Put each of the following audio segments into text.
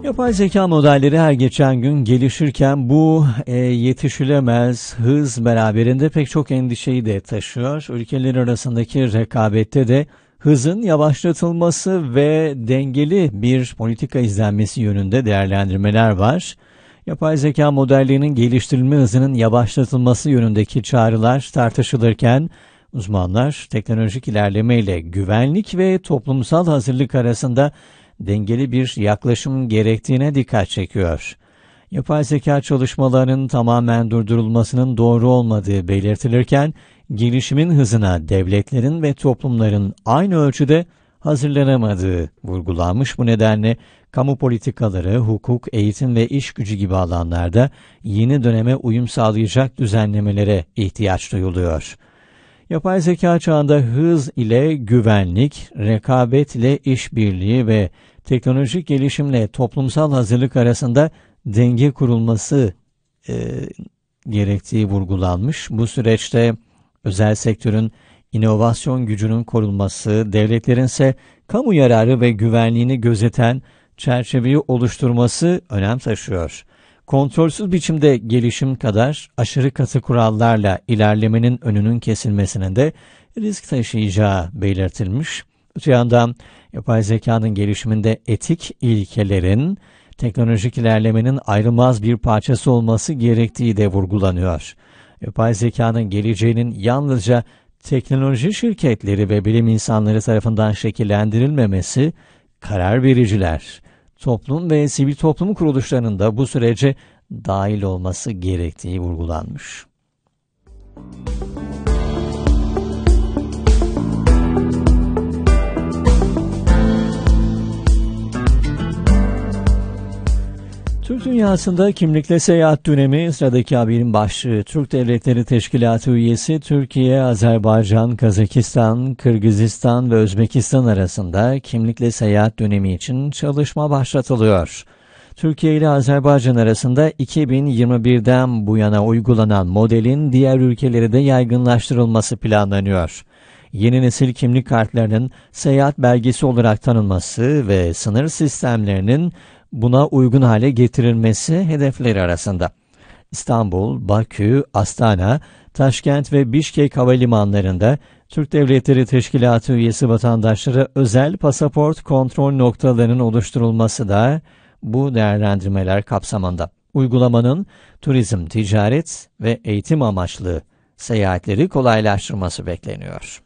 Yapay zeka modelleri her geçen gün gelişirken bu yetişilemez hız beraberinde pek çok endişeyi de taşıyor. Ülkeler arasındaki rekabette de hızın yavaşlatılması ve dengeli bir politika izlenmesi yönünde değerlendirmeler var. Yapay zeka modellerinin geliştirilme hızının yavaşlatılması yönündeki çağrılar tartışılırken uzmanlar teknolojik ilerleme ile güvenlik ve toplumsal hazırlık arasında dengeli bir yaklaşım gerektiğine dikkat çekiyor. Yapay zeka çalışmalarının tamamen durdurulmasının doğru olmadığı belirtilirken, gelişimin hızına devletlerin ve toplumların aynı ölçüde hazırlanamadığı vurgulanmış. Bu nedenle kamu politikaları, hukuk, eğitim ve iş gücü gibi alanlarda yeni döneme uyum sağlayacak düzenlemelere ihtiyaç duyuluyor. Yapay zeka çağında hız ile güvenlik, rekabet ile işbirliği ve teknolojik gelişimle toplumsal hazırlık arasında denge kurulması gerektiği vurgulanmış. Bu süreçte özel sektörün inovasyon gücünün korunması, devletlerin ise kamu yararı ve güvenliğini gözeten çerçeveyi oluşturması önem taşıyor. Kontrolsüz biçimde gelişim kadar aşırı katı kurallarla ilerlemenin önünün kesilmesinin de risk taşıyacağı belirtilmiş. Öte yandan yapay zekanın gelişiminde etik ilkelerin teknolojik ilerlemenin ayrılmaz bir parçası olması gerektiği de vurgulanıyor. Yapay zekanın geleceğinin yalnızca teknoloji şirketleri ve bilim insanları tarafından şekillendirilmemesi, karar vericiler, toplum ve sivil toplum kuruluşlarının da bu sürece dahil olması gerektiği vurgulanmış. Türk dünyasında kimlikle seyahat dönemi sıradaki haberin başlığı. Türk Devletleri Teşkilatı üyesi Türkiye, Azerbaycan, Kazakistan, Kırgızistan ve Özbekistan arasında kimlikle seyahat dönemi için çalışma başlatılıyor. Türkiye ile Azerbaycan arasında 2021'den bu yana uygulanan modelin diğer ülkelere de yaygınlaştırılması planlanıyor. Yeni nesil kimlik kartlarının seyahat belgesi olarak tanınması ve sınır sistemlerinin buna uygun hale getirilmesi hedefleri arasında. İstanbul, Bakü, Astana, Taşkent ve Bişkek havalimanlarında Türk Devletleri Teşkilatı üyesi vatandaşlara özel pasaport kontrol noktalarının oluşturulması da bu değerlendirmeler kapsamında. Uygulamanın turizm, ticaret ve eğitim amaçlı seyahatleri kolaylaştırması bekleniyor.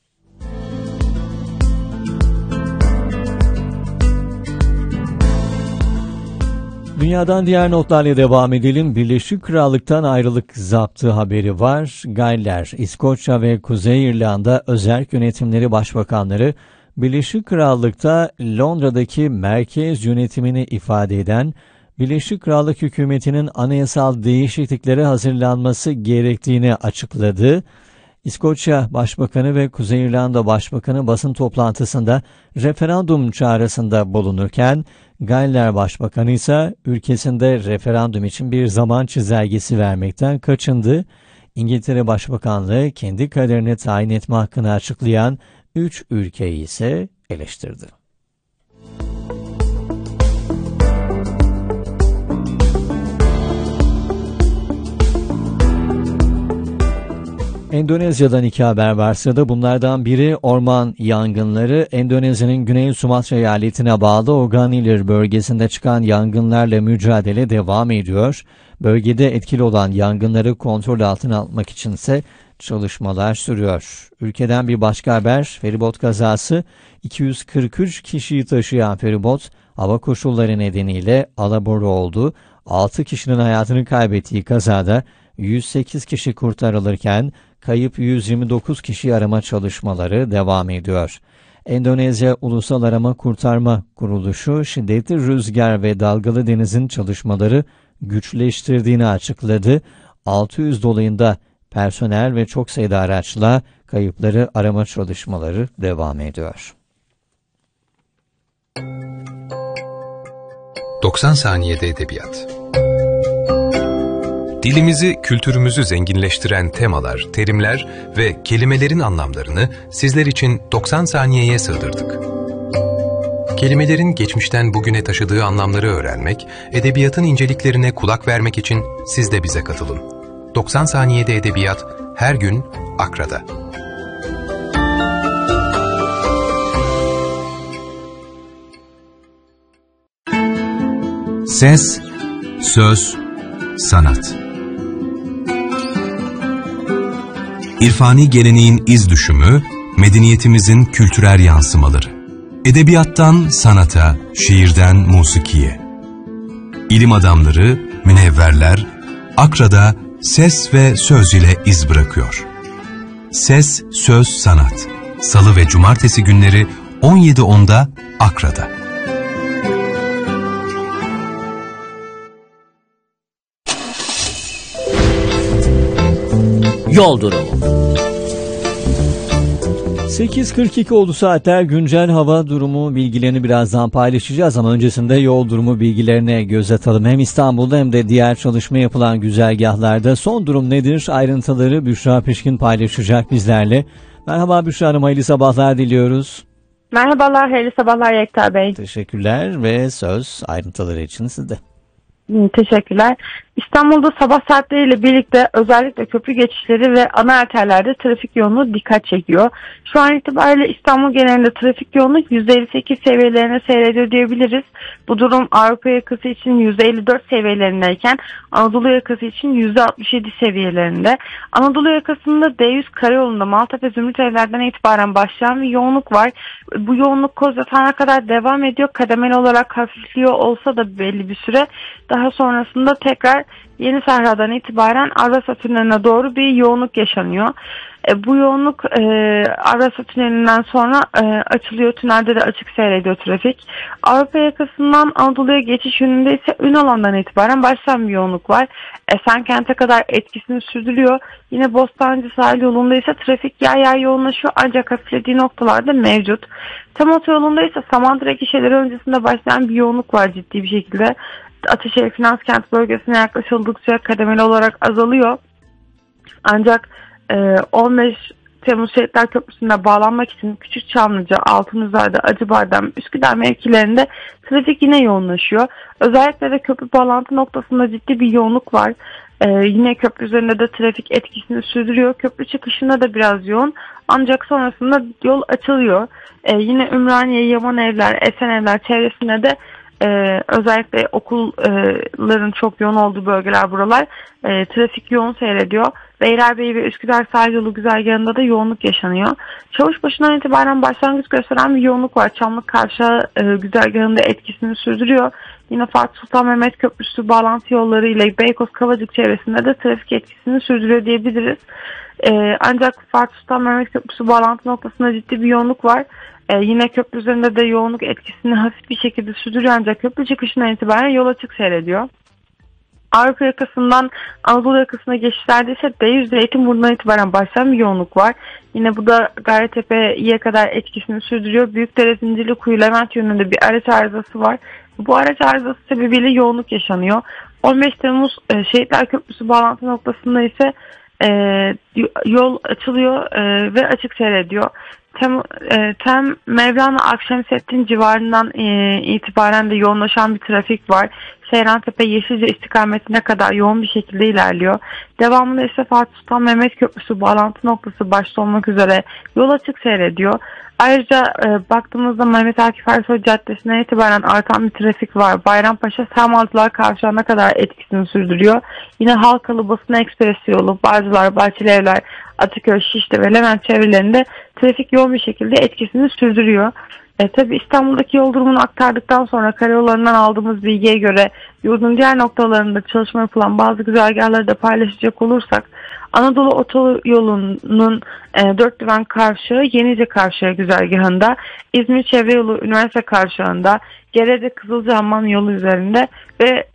Dünyadan diğer notlarla devam edelim. Birleşik Krallık'tan ayrılık zaptı haberi var. Galler, İskoçya ve Kuzey İrlanda özerk yönetimleri başbakanları Birleşik Krallık'ta Londra'daki merkez yönetimini ifade eden Birleşik Krallık hükümetinin anayasal değişikliklere hazırlanması gerektiğini açıkladı. İskoçya Başbakanı ve Kuzey İrlanda Başbakanı basın toplantısında referandum çağrısında bulunurken, Galler Başbakanı ise ülkesinde referandum için bir zaman çizelgesi vermekten kaçındı. İngiltere Başbakanlığı kendi kaderini tayin etme hakkını açıklayan 3 ülkeyi ise eleştirdi. Endonezya'dan 2 haber var sırada. Bunlardan biri orman yangınları. Endonezya'nın Güney Sumatra eyaletine bağlı Oganilir bölgesinde çıkan yangınlarla mücadele devam ediyor. Bölgede etkili olan yangınları kontrol altına almak içinse çalışmalar sürüyor. Ülkeden bir başka haber, feribot kazası. 243 kişiyi taşıyan feribot hava koşulları nedeniyle alabora oldu. 6 kişinin hayatını kaybettiği kazada 108 kişi kurtarılırken kayıp 129 kişi arama çalışmaları devam ediyor. Endonezya Ulusal Arama Kurtarma Kuruluşu şiddetli rüzgar ve dalgalı denizin çalışmaları güçleştirdiğini açıkladı. 600 dolayında personel ve çok sayıda araçla kayıpları arama çalışmaları devam ediyor. 90 saniyede edebiyat. Dilimizi, kültürümüzü zenginleştiren temalar, terimler ve kelimelerin anlamlarını sizler için 90 saniyeye sığdırdık. Kelimelerin geçmişten bugüne taşıdığı anlamları öğrenmek, edebiyatın inceliklerine kulak vermek için siz de bize katılın. 90 saniyede edebiyat, her gün Akra'da. Ses, söz, sanat. İrfani geleneğin iz düşümü, medeniyetimizin kültürel yansımaları. Edebiyattan sanata, şiirden musikiye. İlim adamları, münevverler, Akra'da ses ve söz ile iz bırakıyor. Ses, söz, sanat. Salı ve cumartesi günleri 17.10'da Akra'da. Yol durumu. 8.42 oldu saatler. Güncel hava durumu bilgilerini birazdan paylaşacağız ama öncesinde yol durumu bilgilerine göz atalım. Hem İstanbul'da hem de diğer çalışma yapılan güzergahlarda son durum nedir? Ayrıntıları Büşra Pişkin paylaşacak bizlerle. Merhaba Büşra Hanım, hayırlı sabahlar diliyoruz. Merhabalar, hayırlı sabahlar Yekta Bey. Teşekkürler ve söz ayrıntıları için sizde. Teşekkürler. İstanbul'da sabah saatleriyle birlikte özellikle köprü geçişleri ve ana arterlerde trafik yoğunluğu dikkat çekiyor. Şu an itibariyle İstanbul genelinde trafik yoğunluğu %58 seviyelerine seyrediyor diyebiliriz. Bu durum Avrupa yakası için %54 seviyelerindeyken Anadolu yakası için %67 seviyelerinde. Anadolu yakasında D100 karayolunda Maltepe Zümrüt Evler'den itibaren başlayan bir yoğunluk var. Bu yoğunluk Kozyatan'a kadar devam ediyor. Kademeli olarak hafifliyor olsa da belli bir süre. Daha sonrasında tekrar Yeni Sahra'dan itibaren Avrasya Tüneli'ne doğru bir yoğunluk yaşanıyor. Bu yoğunluk Avrasya Tüneli'nden sonra açılıyor. Tünelde de açık seyrediyor trafik. Avrupa yakasından Anadolu'ya geçiş yönünde ise Ünalan'dan itibaren başlayan bir yoğunluk var. Esenkent'e kadar etkisini sürdürüyor. Yine Bostancı sahil yolunda ise trafik yer yer yoğunlaşıyor ancak hafiflediği noktalarda mevcut. Tam otoyolunda ise Samandıra gişeleri öncesinde başlayan bir yoğunluk var ciddi bir şekilde. Ataşehir Finans Kent bölgesine yaklaşıldıkça kademeli olarak azalıyor. Ancak 15 Temmuz Şehitler Köprüsü'ne bağlanmak için Küçükçamlıca, Altınözer'de, Acıbadem, Üsküdar mevkilerinde trafik yine yoğunlaşıyor. Özellikle de köprü bağlantı noktasında ciddi bir yoğunluk var. Yine köprü üzerinde de trafik etkisini sürdürüyor. Köprü çıkışında da biraz yoğun. Ancak sonrasında yol açılıyor. Yine Ümraniye, Yamanevler, Esenevler çevresinde de özellikle okulların çok yoğun olduğu bölgeler buralar. Trafik yoğun seyrediyor. Beylerbeyi ve Üsküdar sahil yolu güzergahında da yoğunluk yaşanıyor. Çavuşbaşı'ndan itibaren başlangıç gösteren bir yoğunluk var. Çamlık Kavşağı güzergahında etkisini sürdürüyor. Yine Fatih Sultan Mehmet Köprüsü bağlantı yolları ile Beykoz Kavacık çevresinde de trafik etkisini sürdürüyor diyebiliriz. Ancak Fatih Sultan Mehmet Köprüsü bağlantı noktasında ciddi bir yoğunluk var. Yine köprü üzerinde de yoğunluk etkisini hafif bir şekilde sürdürüyor ancak köprü çıkışından itibaren yol açık seyrediyor. Avrupa yakasından Anadolu yakasına geçişlerde ise D100 Zeytinburnu'ndan itibaren başlayan bir yoğunluk var. Yine bu da Gayrettepe'ye kadar etkisini sürdürüyor. Büyükdere Zincirlikuyu Levent yönünde bir araç arızası var. Bu araç arızası sebebiyle yoğunluk yaşanıyor. 15 Temmuz Şehitler Köprüsü bağlantı noktasında ise yol açılıyor ve açık seyrediyor. Tem Mevlana Akşemseddin civarından itibaren de yoğunlaşan bir trafik var. Seyrantepe Yeşilce istikametine kadar yoğun bir şekilde ilerliyor. Devamında ise Fatih Sultan Mehmet Köprüsü bağlantı noktası başta olmak üzere yol açık seyrediyor. Ayrıca baktığımızda Mehmet Akif Ersoy Caddesi'ne itibaren artan bir trafik var. Bayrampaşa Samaltılar Kavşağı'na kadar etkisini sürdürüyor. Yine Halkalı Basın Ekspresi yolu, Bağcılar, Bahçelievler, Ataköy, Şişli ve Levent çevrelerinde trafik yoğun bir şekilde etkisini sürdürüyor. Tabii İstanbul'daki yol durumunu aktardıktan sonra karayollarından aldığımız bilgiye göre yurdun diğer noktalarında çalışma yapılan bazı güzergahları da paylaşacak olursak Anadolu Otoyolu'nun Dörtlüven Kavşağı, Yenice Kavşağı güzergahında, İzmir Çevre Yolu Üniversite Kavşağı'nda, Gerede Kızılcahamam yolu üzerinde ve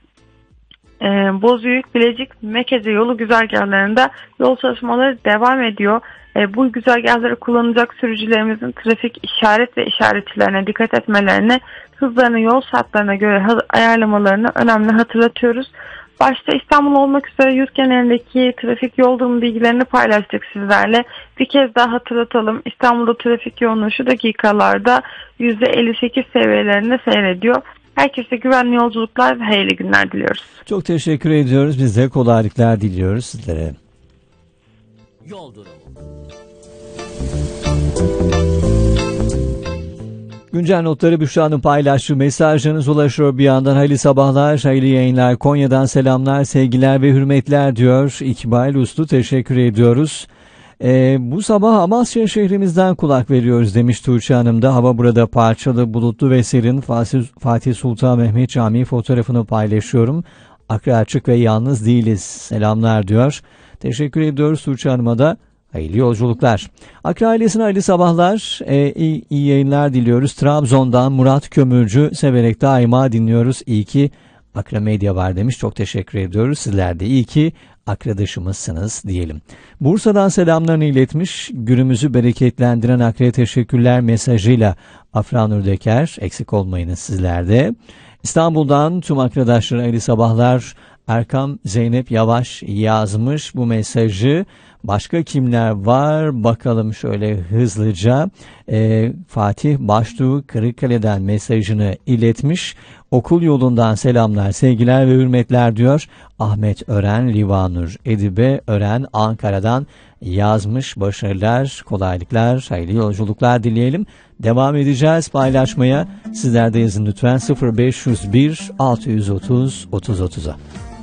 Bozüyük, Bilecik, Mekeze yolu güzergahlarında yol çalışmaları devam ediyor. Bu güzergahları kullanacak sürücülerimizin trafik işaret ve işaretçilerine dikkat etmelerini, hızlarını yol saatlerine göre ayarlamalarını önemli hatırlatıyoruz. Başta İstanbul olmak üzere yurt genelindeki trafik yol durumu bilgilerini paylaştık sizlerle. Bir kez daha hatırlatalım. İstanbul'da trafik yoğunluğu şu dakikalarda %58 seviyelerinde seyrediyor. Herkese güvenli yolculuklar ve hayırlı günler diliyoruz. Çok teşekkür ediyoruz. Biz de kolaylıklar diliyoruz sizlere. Yol durumu. Güncel notları Büşra'nın paylaştığı mesajlarınız ulaşıyor bir yandan. Hayırlı sabahlar, hayırlı yayınlar. Konya'dan selamlar, sevgiler ve hürmetler diyor İkbal Uslu. Teşekkür ediyoruz. Bu sabah Amasya şehrimizden kulak veriyoruz demiş Tuğçe Hanım da. Hava burada parçalı, bulutlu ve serin. Fatih Sultan Mehmet Camii fotoğrafını paylaşıyorum. Akra açık ve yalnız değiliz. Selamlar diyor. Teşekkür ediyoruz Tuğçe Hanım'a da. Hayırlı yolculuklar. Akra ailesine hayırlı sabahlar, iyi yayınlar diliyoruz. Trabzon'dan Murat Kömürcü, severek daima dinliyoruz. İyi ki Akra Medya var demiş. Çok teşekkür ediyoruz. Sizler de iyi ki arkadaşımızsınız diyelim. Bursa'dan selamlarını iletmiş. Günümüzü bereketlendiren Akra'ya teşekkürler mesajıyla Afranur Deker. Eksik olmayınız sizler de. İstanbul'dan tüm arkadaşlara hayırlı sabahlar. Erkam Zeynep Yavaş yazmış bu mesajı. Başka kimler var? Bakalım şöyle hızlıca. Fatih Baştuğ Kırıkkale'den mesajını iletmiş. Okul yolundan selamlar, sevgiler ve hürmetler diyor. Ahmet Ören, Livanur Edibe Ören Ankara'dan yazmış. Başarılar, kolaylıklar, hayırlı yolculuklar dileyelim. Devam edeceğiz paylaşmaya. Sizler de yazın lütfen 0501 630 3030'a.